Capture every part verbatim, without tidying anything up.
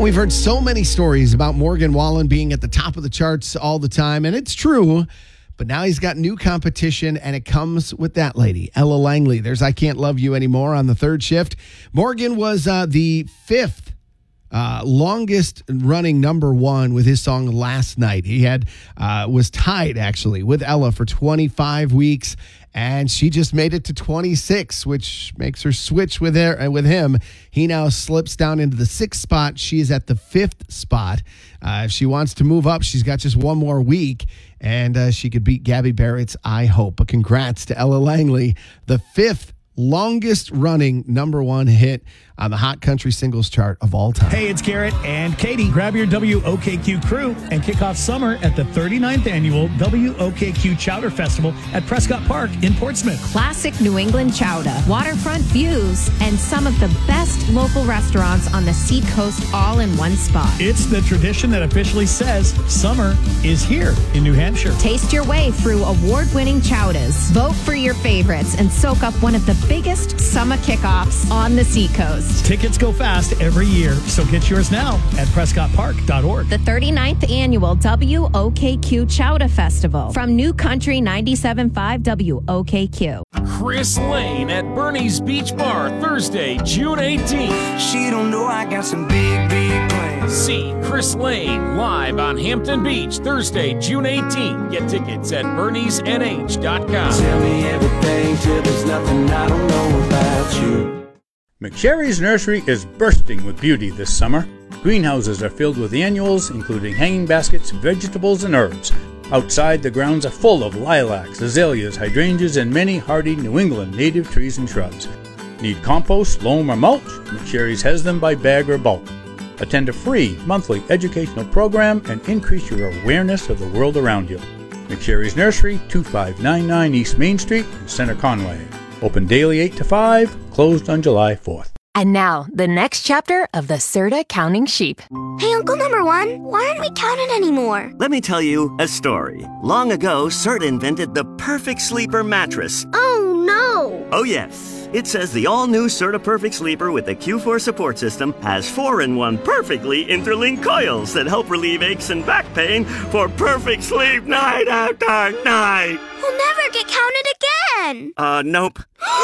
We've heard so many stories about Morgan Wallen being at the top of the charts all the time, and it's true. But now he's got new competition, and it comes with that lady, Ella Langley. There's I Can't Love You Anymore on the third shift. Morgan was uh, the fifth uh, longest running number one with his song Last Night. He had uh, was tied, actually, with Ella for twenty-five weeks, and she just made it to twenty-six, which makes her switch with her, with him. He now slips down into the sixth spot. She is at the fifth spot. Uh, if she wants to move up, she's got just one more week, and uh, she could beat Gabby Barrett's I Hope. But congrats to Ella Langley, the fifth longest running number one hit on the Hot Country Singles Chart of all time. Hey, it's Garrett and Katie. Grab your W O K Q crew and kick off summer at the thirty-ninth Annual W O K Q Chowder Festival at Prescott Park in Portsmouth. Classic New England chowder, waterfront views, and some of the best local restaurants on the Seacoast all in one spot. It's the tradition that officially says summer is here in New Hampshire. Taste your way through award-winning chowders. Vote for your favorites and soak up one of the biggest summer kickoffs on the Seacoast. Tickets go fast every year, so get yours now at prescott park dot org. The thirty-ninth Annual W O K Q Chowder Festival from New Country ninety-seven point five W O K Q. Chris Lane at Bernie's Beach Bar, Thursday, June eighteenth. She don't know I got some big, big plans. See Chris Lane live on Hampton Beach, Thursday, June eighteenth. Get tickets at bernies n h dot com. Tell me everything till there's nothing I don't know about you. McSherry's Nursery is bursting with beauty this summer. Greenhouses are filled with annuals, including hanging baskets, vegetables, and herbs. Outside, the grounds are full of lilacs, azaleas, hydrangeas, and many hardy New England native trees and shrubs. Need compost, loam, or mulch? McSherry's has them by bag or bulk. Attend a free monthly educational program and increase your awareness of the world around you. McSherry's Nursery, twenty-five ninety-nine East Main Street in Center Conway. Open daily eight to five, closed on July fourth. And now, the next chapter of the Serta Counting Sheep. Hey, Uncle Number One, why aren't we counting anymore? Let me tell you a story. Long ago, Serta invented the perfect sleeper mattress. Oh, no! Oh, yes. It says the all-new Serta Perfect Sleeper with the Q four support system has four in one perfectly interlinked coils that help relieve aches and back pain for perfect sleep night after night. We'll never get counted again! Uh, nope.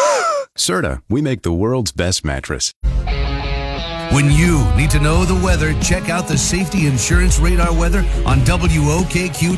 Serta, we make the world's best mattress. When you need to know the weather, check out the Safety Insurance Radar weather on W O K Q